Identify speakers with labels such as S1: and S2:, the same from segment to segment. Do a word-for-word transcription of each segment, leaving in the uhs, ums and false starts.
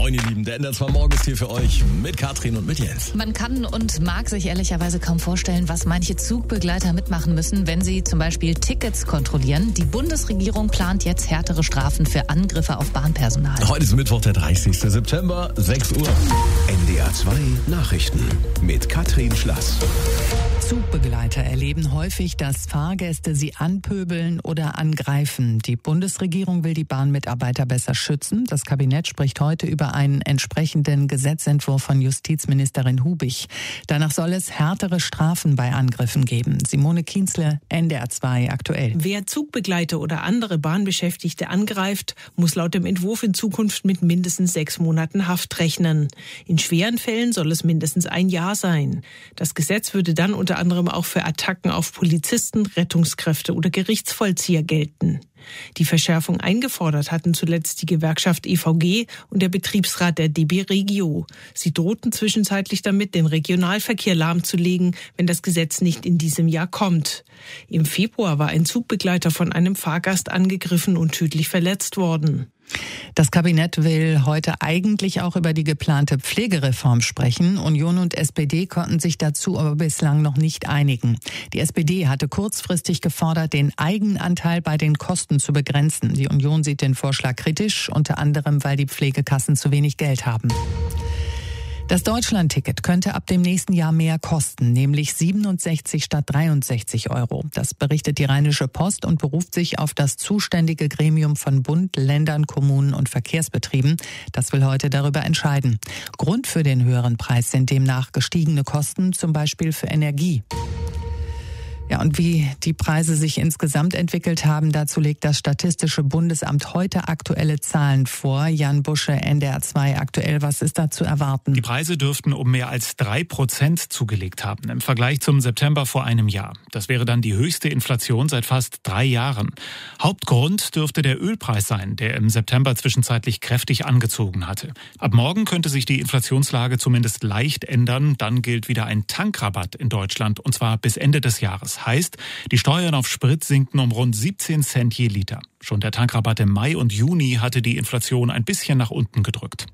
S1: Moin ihr Lieben, der N D R zwei Morgen ist hier für euch mit Katrin und mit Jens.
S2: Man kann und mag sich ehrlicherweise kaum vorstellen, was manche Zugbegleiter mitmachen müssen, wenn sie zum Beispiel Tickets kontrollieren. Die Bundesregierung plant jetzt härtere Strafen für Angriffe auf Bahnpersonal.
S1: Heute ist Mittwoch, der dreißigsten September, sechs Uhr.
S3: N D R zwei Nachrichten mit Katrin Schlass.
S4: Zugbegleiter erleben häufig, dass Fahrgäste sie anpöbeln oder angreifen. Die Bundesregierung will die Bahnmitarbeiter besser schützen. Das Kabinett spricht heute über einen entsprechenden Gesetzentwurf von Justizministerin Hubig. Danach soll es härtere Strafen bei Angriffen geben. Simone Kienzle, N D R zwei aktuell.
S5: Wer Zugbegleiter oder andere Bahnbeschäftigte angreift, muss laut dem Entwurf in Zukunft mit mindestens sechs Monaten Haft rechnen. In schweren Fällen soll es mindestens ein Jahr sein. Das Gesetz würde dann unter anderem auch für Attacken auf Polizisten, Rettungskräfte oder Gerichtsvollzieher gelten. Die Verschärfung eingefordert hatten zuletzt die Gewerkschaft E V G und der Betriebsrat der D B Regio. Sie drohten zwischenzeitlich damit, den Regionalverkehr lahmzulegen, wenn das Gesetz nicht in diesem Jahr kommt. Im Februar war ein Zugbegleiter von einem Fahrgast angegriffen und tödlich verletzt worden.
S4: Das Kabinett will heute eigentlich auch über die geplante Pflegereform sprechen. Union und S P D konnten sich dazu aber bislang noch nicht einigen. Die S P D hatte kurzfristig gefordert, den Eigenanteil bei den Kosten zu begrenzen. Die Union sieht den Vorschlag kritisch, unter anderem, weil die Pflegekassen zu wenig Geld haben. Das Deutschlandticket könnte ab dem nächsten Jahr mehr kosten, nämlich siebenundsechzig statt dreiundsechzig Euro. Das berichtet die Rheinische Post und beruft sich auf das zuständige Gremium von Bund, Ländern, Kommunen und Verkehrsbetrieben. Das will heute darüber entscheiden. Grund für den höheren Preis sind demnach gestiegene Kosten, zum Beispiel für Energie. Ja, und wie die Preise sich insgesamt entwickelt haben, dazu legt das Statistische Bundesamt heute aktuelle Zahlen vor. Jan Busche, N D R zwei aktuell, was ist da zu erwarten?
S6: Die Preise dürften um mehr als drei Prozent zugelegt haben im Vergleich zum September vor einem Jahr. Das wäre dann die höchste Inflation seit fast drei Jahren. Hauptgrund dürfte der Ölpreis sein, der im September zwischenzeitlich kräftig angezogen hatte. Ab morgen könnte sich die Inflationslage zumindest leicht ändern. Dann gilt wieder ein Tankrabatt in Deutschland, und zwar bis Ende des Jahres. Heißt, die Steuern auf Sprit sinken um rund siebzehn Cent je Liter. Schon der Tankrabatt im Mai und Juni hatte die Inflation ein bisschen nach unten gedrückt.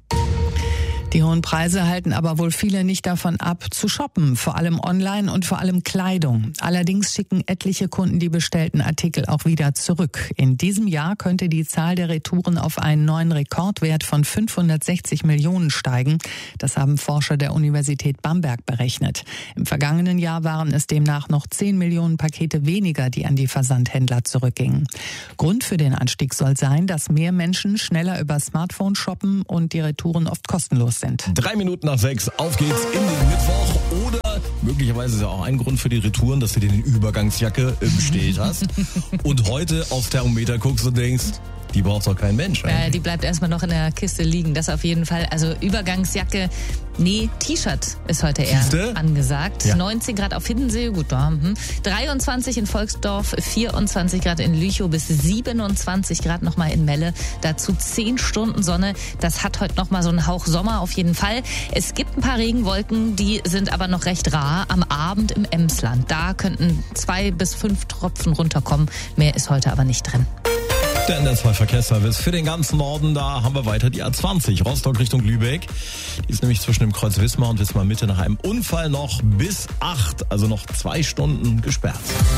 S4: Die hohen Preise halten aber wohl viele nicht davon ab, zu shoppen, vor allem online und vor allem Kleidung. Allerdings schicken etliche Kunden die bestellten Artikel auch wieder zurück. In diesem Jahr könnte die Zahl der Retouren auf einen neuen Rekordwert von fünfhundertsechzig Millionen steigen. Das haben Forscher der Universität Bamberg berechnet. Im vergangenen Jahr waren es demnach noch zehn Millionen Pakete weniger, die an die Versandhändler zurückgingen. Grund für den Anstieg soll sein, dass mehr Menschen schneller über Smartphone shoppen und die Retouren oft kostenlos sind.
S1: Drei Minuten nach sechs, auf geht's in den Mittwoch. Oder möglicherweise ist ja auch ein Grund für die Retouren, dass du dir eine Übergangsjacke bestellt hast und heute aufs Thermometer guckst und denkst, die braucht doch kein Mensch.
S2: Ja, die bleibt erstmal noch in der Kiste liegen, das auf jeden Fall. Also Übergangsjacke, nee, T-Shirt ist heute eher Siehste? angesagt. Ja. neunzehn Grad auf Hiddensee, gut, da, hm. dreiundzwanzig in Volksdorf, vierundzwanzig Grad in Lüchow bis siebenundzwanzig Grad nochmal in Melle. Dazu zehn Stunden Sonne. Das hat heute nochmal so einen Hauch Sommer auf jeden Fall. Es gibt ein paar Regenwolken, die sind aber noch recht rar. Am Abend im Emsland, da könnten zwei bis fünf Tropfen runterkommen. Mehr ist heute aber nicht drin.
S1: Der N D R zwei Verkehrsservice für den ganzen Norden, da haben wir weiter die A zwanzig, Rostock Richtung Lübeck. Die ist nämlich zwischen dem Kreuz Wismar und Wismar Mitte nach einem Unfall noch bis acht, also noch zwei Stunden gesperrt.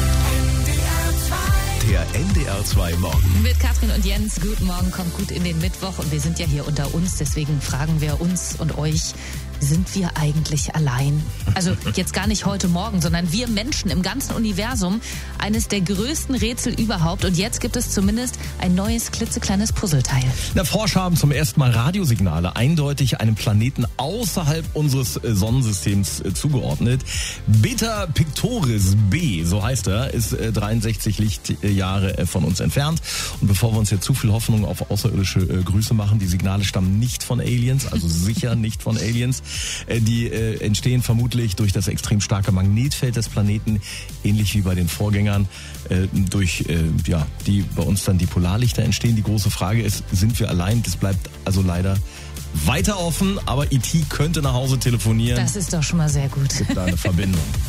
S3: Der N D R zwei Morgen.
S2: Mit Katrin und Jens, guten Morgen, kommt gut in den Mittwoch und wir sind ja hier unter uns, deswegen fragen wir uns und euch, sind wir eigentlich allein? Also jetzt gar nicht heute Morgen, sondern wir Menschen im ganzen Universum. Eines der größten Rätsel überhaupt. Und jetzt gibt es zumindest ein neues, klitzekleines Puzzleteil.
S1: Na, Forscher haben zum ersten Mal Radiosignale eindeutig einem Planeten außerhalb unseres Sonnensystems zugeordnet. Beta Pictoris B, so heißt er, ist dreiundsechzig Lichtjahre von uns entfernt. Und bevor wir uns jetzt zu viel Hoffnung auf außerirdische Grüße machen, die Signale stammen nicht von Aliens, also sicher nicht von Aliens. Die äh, entstehen vermutlich durch das extrem starke Magnetfeld des Planeten, ähnlich wie bei den Vorgängern, äh, durch äh, ja, die bei uns dann die Polarlichter entstehen. Die große Frage ist, sind wir allein? Das bleibt also leider weiter offen, aber E T könnte nach Hause telefonieren.
S2: Das ist doch schon mal sehr gut.
S1: Es gibt da eine Verbindung.